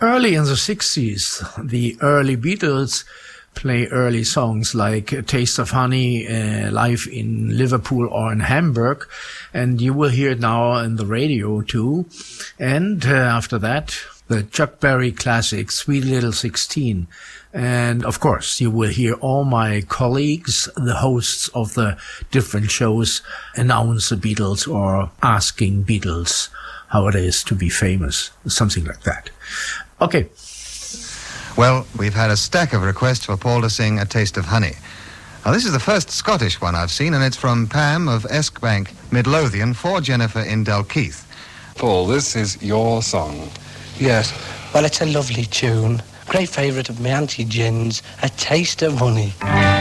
Early in the 60s, the early Beatles play early songs like Taste of Honey live in Liverpool or in Hamburg, and you will hear it now on the radio too. And after that, the Chuck Berry classic, Sweet Little 16. And of course, you will hear all my colleagues, the hosts of the different shows, announce the Beatles or asking Beatles how it is to be famous, something like that. Okay. Well, we've had a stack of requests for Paul to sing A Taste of Honey. Now, this is the first Scottish one I've seen, and it's from Pam of Eskbank, Midlothian, for Jennifer in Dalkeith. Paul, this is your song. Yes, well, it's a lovely tune. Great favourite of my Auntie Gin's, A Taste of Honey.